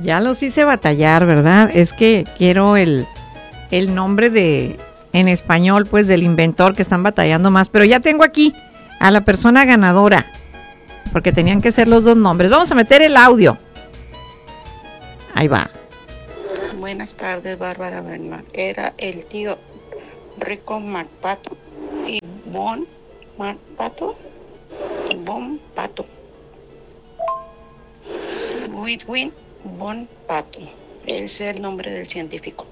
Ya los hice batallar, ¿verdad? Es que quiero el nombre en español, pues, del inventor, que están batallando más. Pero ya tengo aquí a la persona ganadora, porque tenían que ser los dos nombres. Vamos a meter el audio. Ahí va. Buenas tardes, Bárbara Bernal. Era el tío Rico MacPato y Bon MacPato y Bon Pato. Whitwin Bon Pato. Ese es el nombre del científico.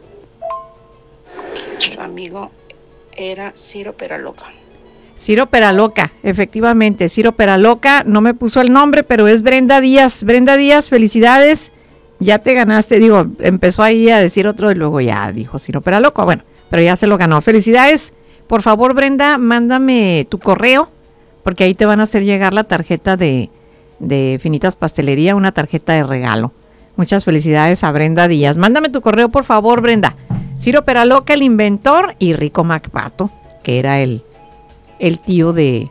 Su amigo era Ciro Peraloca. Ciro Peraloca, efectivamente, Ciro Peraloca. No me puso el nombre, pero es Brenda Díaz. Brenda Díaz, felicidades. Ya te ganaste, digo, empezó ahí a decir otro y luego ya dijo Ciro Peraloca. Bueno, pero ya se lo ganó. Felicidades. Por favor, Brenda, mándame tu correo, porque ahí te van a hacer llegar la tarjeta de Finitas Pastelería, una tarjeta de regalo. Muchas felicidades a Brenda Díaz. Mándame tu correo, por favor, Brenda. Ciro Peraloca, el inventor, y Rico MacPato, que era el tío del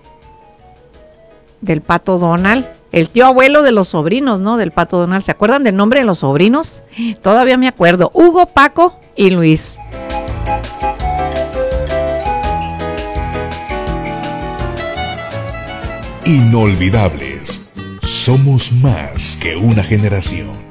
Pato Donald. El tío abuelo de los sobrinos, ¿no? Del Pato Donald. ¿Se acuerdan del nombre de los sobrinos? Todavía me acuerdo. Hugo, Paco y Luis. Inolvidables. Somos más que una generación.